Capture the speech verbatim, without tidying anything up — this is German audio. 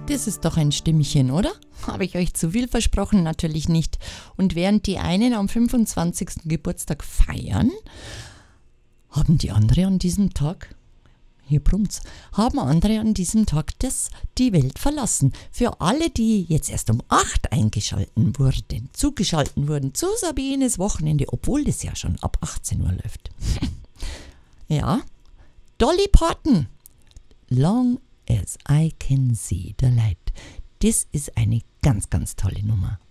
Das ist doch ein Stimmchen, oder? Habe ich euch zu viel versprochen? Natürlich nicht. Und während die einen am fünfundzwanzigsten Geburtstag feiern, haben die andere an diesem Tag, hier brummt's, haben andere an diesem Tag das, die Welt verlassen. Für alle, die jetzt erst um acht eingeschalten wurden, zugeschalten wurden zu Sabines Wochenende, obwohl das ja schon ab achtzehn Uhr läuft. Ja, Dolly Parton, Long as I can see the light. Das ist eine ganz, ganz tolle Nummer.